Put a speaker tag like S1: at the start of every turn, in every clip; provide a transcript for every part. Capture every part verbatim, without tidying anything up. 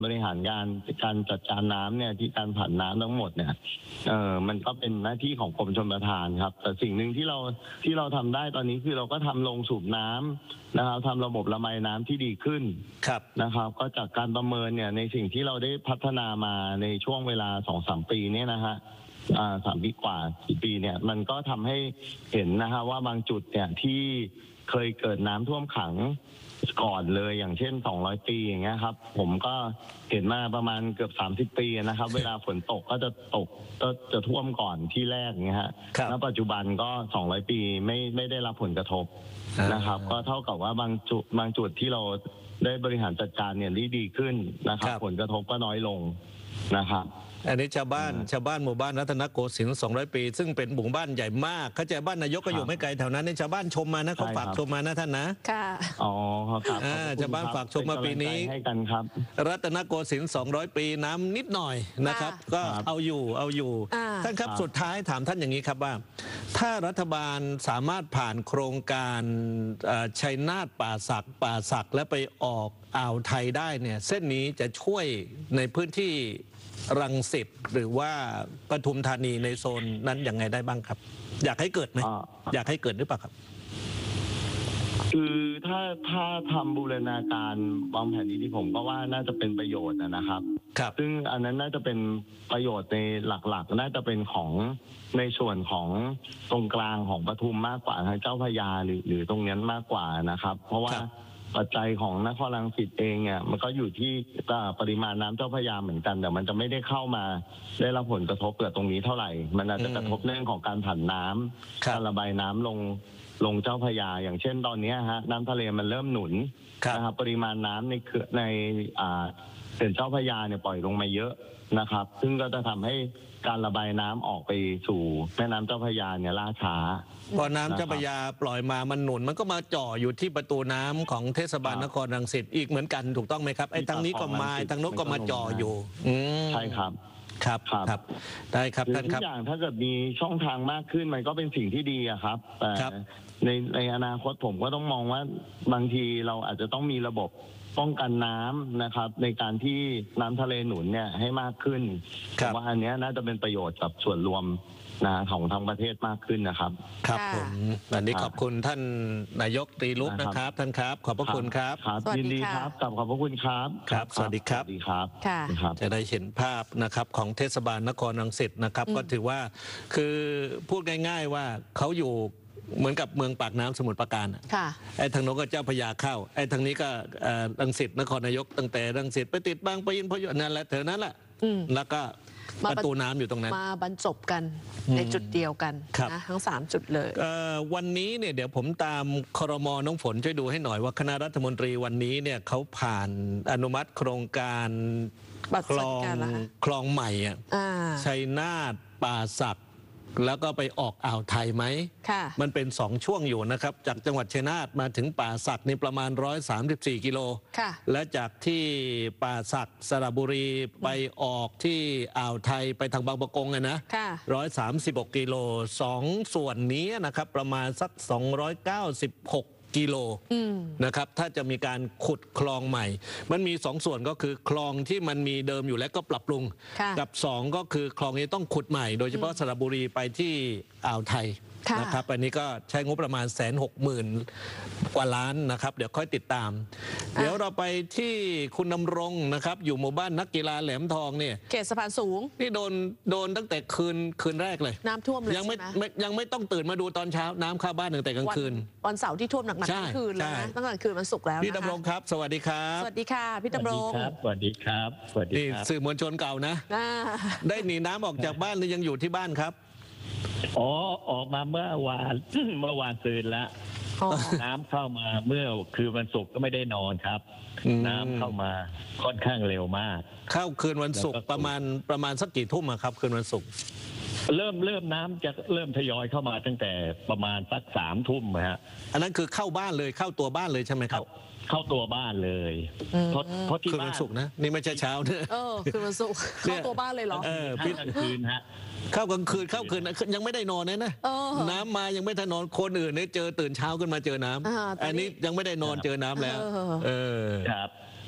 S1: บริหารงานการจัดการน้ำเนี่ยที่การผ่านน้ำทั้งหมดเนี่ยเออมันก็เป็นหน้าที่ของกรมชลประทานครับแต่สิ่งหนึ่งที่เราที่เราทำได้ตอนนี้คือเราก็ทำโรงสูบน้ำนะครับทำระบบระบายน้ำที่ดีขึ้น
S2: ครับ
S1: นะครับก็จากการประเมินเนี่ยในสิ่งที่เราได้พัฒนามาในช่วงเวลาสองสามปีเนี่ยนะฮะอ่าสามปีกว่าสี่ปีเนี่ยมันก็ทำให้เห็นนะฮะว่าบางจุดเนี่ยที่เคยเกิดน้ำท่วมขังก่อนเลยอย่างเช่นสองร้อยปีอย่างเงี้ยครับผมก็เห็นมาประมาณเกือบสามสิบปีนะครับเวลาฝนตกก็จะตกก็จะท่วมก่อนที่แรกเงี้ยฮะแล้วปัจจุบันก็สองร้อยปีไม่ไม่ได้รับผลกระทบนะครับก็เท่ากับว่าบางจุดบางจุดที่เราได้บริหารจัดการเนี่ยดีดีขึ้นนะครับผลกระทบก็น้อยลงนะครับ
S2: อันนี้ชาวบ้านชาวบ้านหมู่บ้านรัตนโกสินทร์สองร้อยปีซึ่งเป็นหมู่บ้านใหญ่มากเข้าใจบ้านนายกก็อยู่ไม่ไกลแถวนั้นนี่ชาวบ้านชมมานะเขาฝากชมมานะท่านนะ
S3: ค่ะ
S1: อ๋อครับ
S2: ชาวบ้านฝากชมมาปีนี้
S1: ให้กันครับ
S2: รัตนโกสินทร์สองร้อยปีน้ำนิดหน่อยนะครับก็เอาอยู่เอาอยู่ท่านครับสุดท้ายถามท่านอย่างนี้ครับว่าถ้ารัฐบาลสามารถผ่านโครงการชัยนาทป่าสักป่าสักและไปออกอ่าวไทยได้เนี่ยเส้นนี้จะช่วยในพื้นที่รังสิตหรือว่าปทุมธานีในโซนนั้นยังไงได้บ้างครับอยากให้เกิดไหม อ, อยากให้เกิดหรือเปล่าครับ
S1: คือถ้าถ้าทำบูรณาการวางแผนดีๆผมก็ว่าน่าจะเป็นประโยชน์นะครับ
S2: ครับ
S1: ซึ่งอันนั้นน่าจะเป็นประโยชน์ในหลักๆน่าจะเป็นของในส่วนของตรงกลางของปทุมมากกว่าทางเจ้าพระยาหรือหรือตรงนั้นมากกว่านะครับเพราะว่าปัจจัยของนครรังสิตเองเนี่ยมันก็อยู่ที่ปริมาณน้ำเจ้าพระยาเหมือนกันแต่มันจะไม่ได้เข้ามาได้รับผลกระทบกับตรงนี้เท่าไหร่มันอาจจะกระทบเรื่องของการผ่านน้ำการระบายน้ำลงลงเจ้าพระยาอย่างเช่นตอนนี้ฮะน้ำทะเลมันเริ่มหนุนนะครับปริมาณน้ำในเขื่อนในอ่าเขื่อนเจ้าพระยาเนี่ยปล่อยลงมาเยอะนะครับซึ่งก็จะทำให้การระบายน้ำออกไปสู่แม่น้ำเจ้าพระยาเนี่ยล่าช้า
S2: พอน้ำเจ้าพระยาปล่อยมามันหนุนมันก็มาจ่ออยู่ที่ประตูน้ำของเทศบาลนครรังสิตอีกเหมือนกันถูกต้องไหมครับไอ้ทางนี้ก็มาทางโน้นก็มาจ่ออยู่
S1: ใช่ครับ
S2: ครับครับได้ครับท่านครับ
S1: ทุกอย่างถ้าเกิดมีช่องทางมากขึ้นมันก็เป็นสิ่งที่ดีอะครับแต่ในในอนาคตผมก็ต้องมองว่าบางทีเราอาจจะต้องมีระบบป้องกันน้ำนะครับในการที่น้ำทะเลหนุนเนี่ยให้มากขึ้นผมว่าอันนี้น่าจะเป็นประโยชน์กับส่วนรวมนะของทั้งประเทศมากขึ้นนะครับ
S2: ครับผมวันนี้ขอบคุณท่านนายกตรีลุกนะครับท่านครับขอบพระคุณครับ
S1: ยินดีครับขอบพระคุณครับ
S2: ครับสวัสดีครับ
S1: สวัสดีครับ
S2: จะได้เห็นภาพนะครับของเทศบาลนครรังสิตนะครับก็ถือว่าคือพูดง่ายๆว่าเขาอยู่เหมือนกับเมืองปากน้ำสมุทรปราการไอ้ทางโน้นก็เจ้าพระยาเข้าไอ้ทางนี้ก็รังสิตนครนายกตั้งแต่รังสิตไปติดบางปะอินพะยุนั่นแหละแถวนั้นแหละแล้วก็ประตูน้ำอยู่ตรงนั้น
S3: มาบรรจบกันในจุดเดียวกันนะทั้งสามจุดเลย
S2: วันนี้เนี่ยเดี๋ยวผมตามครม.น้องฝนช่วยดูให้หน่อยว่าคณะรัฐมนตรีวันนี้เนี่ยเขาผ่านอนุมัติโครงการคลองคลองใหม่อ่ะชัยนาทป่าสักแล้วก็ไปออกอ่าวไทยไหมมันเป็นสองช่วงอยู่นะครับจากจังหวัดชัยนาทมาถึงป่าสักนี่ประมาณหนึ่งร้อยสามสิบสี่กิโลและจากที่ป่าสักสระบุรีไปออกที่อ่าวไทยไปทางบางปะกงไงนะหนึ่งร้อยสามสิบหกกิโลสองส่วนนี้นะครับประมาณสักสองร้อยเก้าสิบหกกิโลนะครับถ้าจะมีการขุดคลองใหม่มันมีสองส่วนก็คือคลองที่มันมีเดิมอยู่แล้วก็ปรับปรุงกับสองก็คือคลองนี้ต้องขุดใหม่โดยเฉพาะสระบุรีไปที่อ่าวไทยนะครับอันนี้ก็ใช้งบประมาณแสนหกหมื่นกว่าล้านนะครับเดี๋ยวค่อยติดตามเดี๋ยวเราไปที่คุณดำรงนะครับอยู่หมู่บ้านนักกีฬาแหลมทองเนี่ย
S3: เขตสะพานสูง
S2: นี่โดนโดนตั้งแต่คืนคืนแรกเลย
S3: น้ำท่วมเลย
S2: ยังไม่ยังไม่ต้องตื่นมาดูตอนเช้าน้ำเข้าบ้านตั้งแต่กลางคืน
S3: วันเสาร์ที่ท่วมหนักๆทั้งคืนเลยนะตั้งแต่คืนวันศุกร์แล้ว
S2: พี่ดำรงครับสวัสดีครับ
S3: สวัสดีค่ะพี่ดำรง
S1: สวัสดีครับสวัสดี
S2: ครับสื่อมวลชนเก่านะได้หนีน้ำออกจากบ้านหรือยังอยู่ที่บ้านครับ
S4: อ๋อออกมาเมื่อวานเมื่อวานตื่นแล้วน้ำเข้ามาเมื่อคือวันศุกร์ก็ไม่ได้นอนครับน้ำเข้ามาค่อนข้างเร็วมาก
S2: เข้าคืนวันศุกร์ประมาณประมาณสักกี่ทุ่มครับคืนวันศุกร์
S4: เริ่มเริ่มน้ำจะเริ่มทยอยเข้ามาตั้งแต่ประมาณสักสามทุ่มฮะ
S2: อันนั้นคือเข้าบ้านเลยเข้าตัวบ้านเลยใช่ไหมครับ
S4: เข้าตัวบ้านเลยเพราะเพราะที่บ้าน
S2: คืนวันศุกร์นะนี่ไม่ใช่เช้าเนอะ
S3: เออคืนวันศุกร์เข้าตัวบ้านเลยเหรอ
S2: เออ
S4: พี่กลางคืนฮะ
S2: เข้ากลางคืนเข้าคืนยังไม่ได้นอนเลยนะน้ำมายังไม่ทันนอนคนอื่นเนี่ยเจอตื่นเช้าขึ้นมาเจอน้ำอันนี้ยังไม่ได้นอนเจอน้ำแล้วเออ
S4: ครับ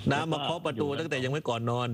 S2: น้ำมาเคาะประตูตั้งแต่ยังไม่ก่อนนอน